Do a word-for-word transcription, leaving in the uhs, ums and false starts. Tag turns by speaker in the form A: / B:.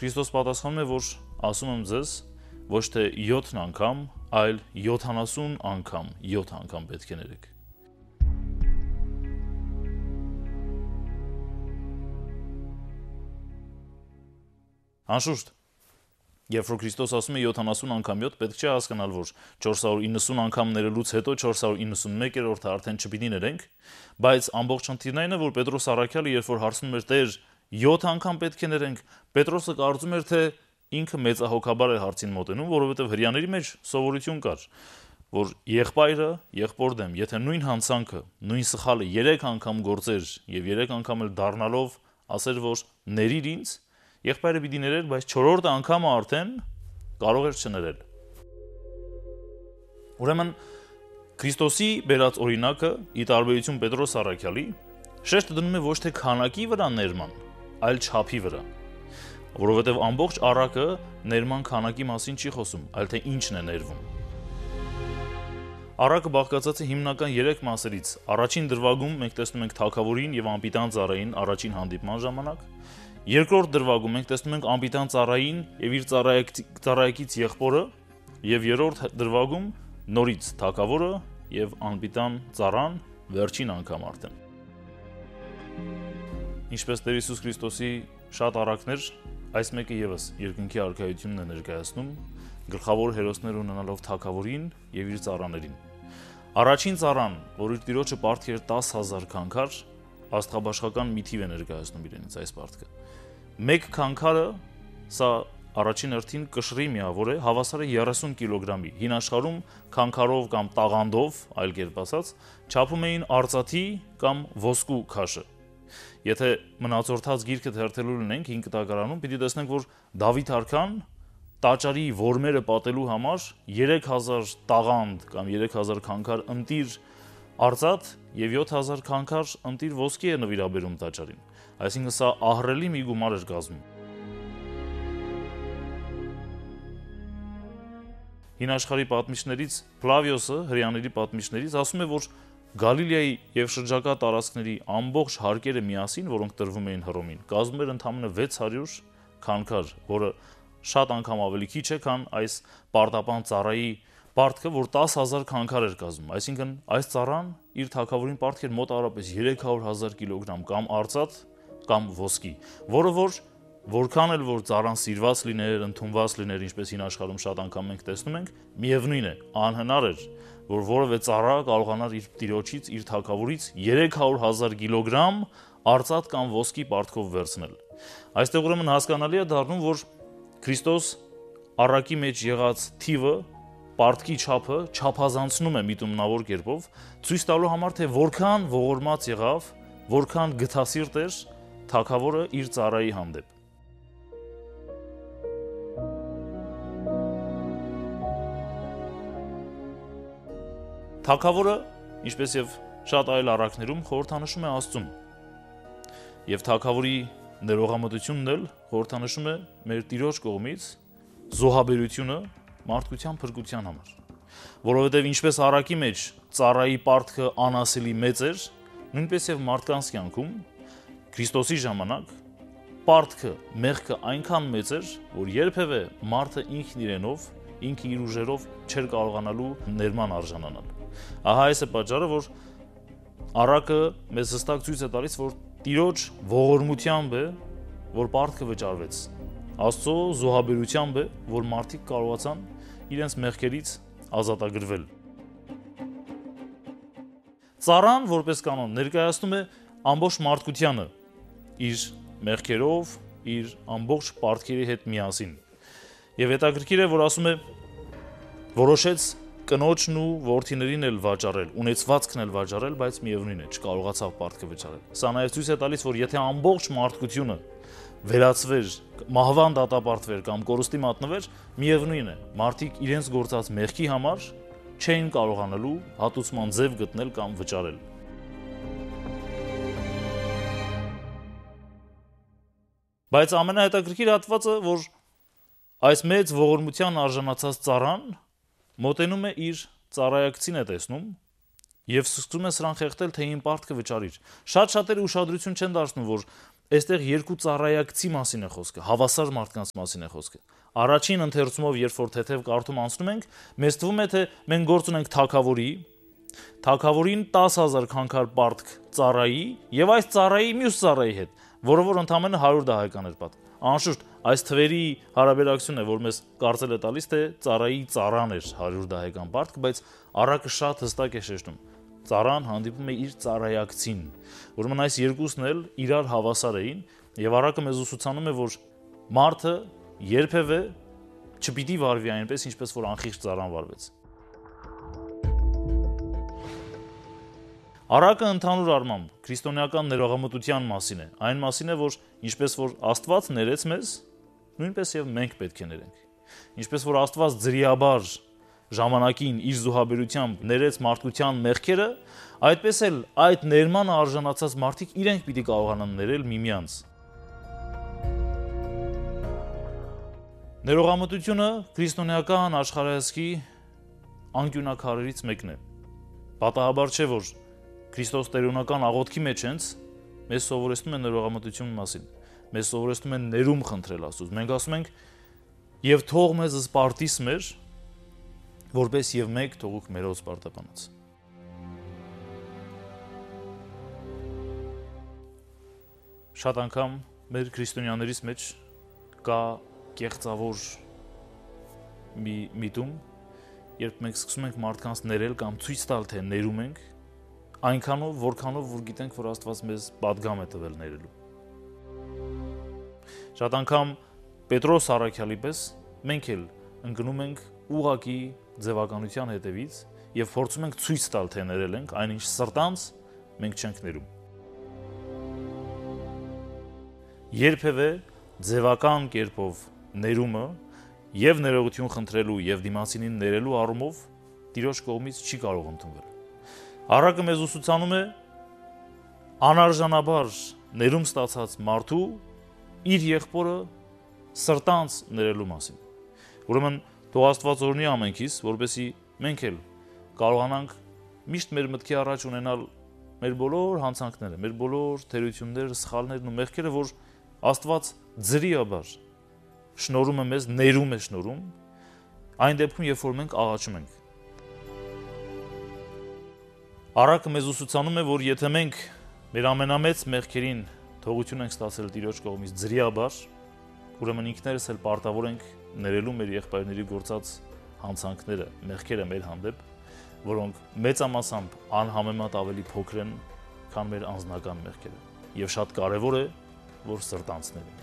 A: Քրիստոս պատասխանում է, որ ասում եմ ձեզ, ոչ թե յոթ անգամ, այլ յոթանասուն անգամ, յոթ անգամ պետք է ներեք։ Անշուշտ, երբ որ Քրիստոս ասում է յոթանասուն անգամ յոթ, պետք չէ հասկանալ, որ չորս հարյուր իննսուն անգամ ներելուց հետո չորս հարյուր իննսունմեկերորդը արդեն չպիտի ներենք, բայց ամբողջ խնդիրն այն է, որ Պետրոս առաքյալը, երբ որ հարցնում էր Տեր, յոթ անգամ պետք է ներենք, Պետրոսը կարծում էր, թե ինքը մեծահոգաբար է հարցին մոտենում, որովհետև հրեաների մեջ սովորություն կար, որ եղբայրը եղբոր դեմ, եթե նույն հանցանքը, նույն սխալը երեք անգամ գործեր եւ երեք անգամ էլ դառնալով ասեր, որ ներիր ինձ, եղբայրը պիտի ներեր, բայց չորրորդ անգամը արդեն կարող էր չներել։ Ուրեմն Քրիստոսի բերած օրինակը, ի տարբերություն Պետրոս առաքյալի, շեշտը դնում է ոչ թե քանակի վրա ներման, այլ չափի վրա, որովհետև ամբողջ առակը ներման քանակի մասին չի խոսում, այլ թե ինչն է ներվում։ Առակը բաղկացած է հիմնական երեք մասերից։ Առաջին դրվագում մենք տեսնում ենք թագավորին եւ անպիտան ծառային առաջին հանդիպման ժամանակ։ Երկրորդ դրվագում մենք տեսնում ենք անպիտան ծառային եւ իր ծառայեկից եղբորը, եւ երրորդ դրվագում նորից թագավորը եւ անպիտան ծառան վերջին անգամ արդեն։ Ինչպես Տեր Հիսուս Քրիստոսի շատ առակներ, այս մեկը եւս երկնքի արքայությունն է ներկայացնում, գլխավոր հերոսներ ունենալով թագավորին եւ իր ծառաներին։ Առաջին ծառան, որ իր տիրոջը պարտք էր տասը հազար քանքար, աստղաբաշխական մի թիվ է ներկայացնում իրենից այս պարտքը։ Մեկ քանքարը, սա առաջին հերթին կշռի միավոր է, հավասար է երեսուն կիլոգրամի։ Հին աշխարհում քանքարով կամ տաղանդով, այլ կերպ ասած, չափում էին արծաթի կամ ոսկու քաշը։ Եթե մնացորդած գիրքը թերթելու լինենք հին կտակարանում, պիտի տեսնենք, որ Դավիթ արքան տաճարի որմերը պատելու համար երեք հազար տաղանդ կամ երեք հազար քանքար ընտիր արծաթ եւ յոթ հազար քանքար ընտիր ոսկի է նվիրաբերում տաճարին։ Այսինքն սա ահռելի մի գումար էր կազմում։ Հին աշխարհի պատմիչներից Ֆլավիոսը, հրեաների պատմիչներից, ասում է, որ Գալիլեայի եւ շրջակա տարածքների ամբողջ հարկերը միասին, որոնք տրվում էին Հռոմին, կազմում էր ընդամենը վեց հարյուր քանքար, որը շատ անգամ ավելի քիչ է, քան այս պարտապան ծառայի պարտքը, որ տասը հազար քանքար էր կազմում։ Այսինքն այս ծառան իր թագավորին պարտք էր մոտավորապես երեք հարյուր հազար կիլոգրամ կամ արծաթ կամ ոսկի, որը որ որքան էլ որ ծառան սիրված լիներ, ընդունված լիներ, ինչպես հին աշխարհում շատ անգամ մենք տեսնում ենք, միևնույն է, անհնար էր, որ որևէ ծառա կարողանար իր տիրոջից, իր թագավորից երեք հարյուր հազար կիլոգրամ արծաթ կամ ոսկի պարտքով վերցնել։ Այստեղ ուրեմն հասկանալի է դառնում, որ Քրիստոս առակի մեջ եղած թիվը, պարտքի չափը չափազանցնում է միտումնավոր կերպով, ցույց տալու համար, թե որքան ողորմած եղավ, որքան գթասիրտ էր թագավորը իր ծառայի հանդեպ։ Թագավորը, ինչպես եւ շատ այլ առակներում, խորհրդանշում է Աստծուն։ Եվ թագավորի ներողամտությունն էլ խորհրդանշում է մեր Տիրոջ կողմից զոհաբերությունը մարդկության փրկության համար։ Որովհետեւ ինչպես առակի մեջ ծառայի պարտքը անասելի մեծ էր, նույնպես եւ մարդկանց կյանքում Քրիստոսի ժամանակ պարտքը, մեղքը այնքան մեծ էր, որ երբևէ մարդը ինքն իրենով, ինքն իր ուժերով չէր կարողանալու ներման արժանանալ։ Ահա այս է պատճառը, որ առակը մեզ հստակ ցույց է տալիս, որ Տիրոջ ողորմությամբ է, որ պարտքը վճարվեց։ Աստծո զոհաբերությամբ է, որ մարդիկ կարողացան իրենց մեղքերից ազատագրվել։ Ծառան, որպես կանոն, ներկայացնում է ամբողջ մարդկությանը իր մեղքերով, իր ամբողջ պարտքերի հետ միասին։ Եվ հետաքրքիր է, որ ասում է, որոշեց կնոջն ու որդիներին էլ վաճառել, ունեցվածքն էլ վաճառել, բայց միևնույն է, չկարողացավ պարտքը վճարել։ Սա նաև ցույց է տալիս, որ եթե ամբողջ մարդկությունը վերածվեր, մահվան դատապարտվեր կամ կորուստի մատնվեր, միևնույն է, մարդիկ իրենց գործած մեղքի համար չէին կարողանալու հատուցման ձև գտնել կամ վճարել։ Բայց ամենահետաքրքիր հատվածը, որ այս մեծ ողորմության արժանացած ծառան մոտենում է իր ծառայակցին է տեսնում եւ սկսում է սրան խեղդել, թե ին պարտքը վճարիր։ Շատ շատերը ուշադրություն չեն դարձնում, որ այստեղ երկու ծառայակցի մասին է խոսքը, հավասար մարդկանց մասին է խոսքը։ Առաջին ընթերցումով, երբ որ թեթև կարդում անցնում ենք, մեզ թվում է, թե մենք գործ ունենք թագավորի, թագավորին տասը հազար քանքար պարտք ծառայի եւ այս ծառայի մյուս ծառայի հետ, որը որ ընդամենը հարյուր դահական էր պատկ։ Անշուշտ, այս թվերի հարաբերակցությունն է, որ մեզ կարծել է տալիս, թե ծառայի ծառան էր հարյուր դահական պարտք, բայց առակը շատ հստակ է շեշտում։ Ծառան հանդիպում է իր ծառայակցին, ուրեմն այս երկուսն էլ իրար հավասար էին, եւ առակը մեզ ուսուցանում է, որ մարդը երբևէ չպիտի վարվի այնպես, ինչպես որ անխիղճ ծառան վարվեց։ Առակը ընդհանուր առմամբ քրիստոնեական ներողամտության մասին է, այն մասին է, որ ինչպես որ Աստված ներեց մեզ, նույնպես եւ մենք պետք է ներենք։ Ինչպես որ Աստված ձրիաբար ժամանակին իր զոհաբերությամբ ներեց մարդկության մեղքերը, այդպես էլ այդ ներմանը արժանացած մարդիկ իրենք պիտի կարողանան ներել միմյանց։ Ներողամտությունը քրիստոնեական աշխարհայացքի անկյունակարերից մեկն է։ Պատահաբար չէ, որ Քրիստոս տերունական աղոթքի մեջ հենց մեզ սովորեցնում է ներողամտություն մասին։ Մեզ սովորեցնում են ներում խնդրել Աստծուց։ Մենք ասում ենք. «Եվ թող մեզ սպարտիս մեր, որպես եւ մեկ թողուք մերոց սպարտապանած»։ Շատ անգամ մեր քրիստոնյաներից մեջ կա կեղծավոր մի միտում, երբ մենք սկսում ենք մարդկանց ներել կամ ցույց տալ, թե ներում ենք, այնքանով, որքանով որ գիտենք, որ Աստված մեզ պատգամ է տվել ներելու։ Շատ անգամ Պետրոս առաքյալի պես մենք էլ ընկնում ենք ուղղակի ձևականության հետևից եւ փորձում ենք ցույց տալ, թե ներել ենք, այնինչ սրտանց մենք չենք ներում։ Երբևէ ձևական կերպով ներումը եւ ներողություն խնդրելու եւ դիմացինին ներելու առումով Տիրոջ կողմից չի կարող ընդունվել։ Առակը մեզ ուսուցանում է անարժանաբար ներում ստացած մարդու իր եղբորը սրտանց ներելու մասին։ Ուրեմն թող Աստված օրհնի ամենքիս, որպեսզի մենք էլ կարողանանք միշտ մեր մտքի առաջ ունենալ մեր բոլոր հանցանքները, մեր բոլոր թերությունները, սխալներն ու մեղքերը, որ Աստված ձրիաբար շնորհում է մեզ, ներում է շնորհում, այն դեպքում, երբ որ մենք աղաչում ենք։ Առակը մեզ ուսուցանում է, որ եթե մենք մեր ամենամեծ մեղքերին թողություն ենք ստացել Տիրոջ կողմից ձրիաբար, ուրեմն ինքներս էլ պարտավոր ենք ներելու մեր եղբայրների գործած հանցանքները, մեղքերը մեր հանդեպ, որոնք մեծամասամբ անհամեմատ ավելի փոքր են, քան մեր անձնական մեղքերը։ Եվ շատ կարևոր է, որ սրտանց ներենք։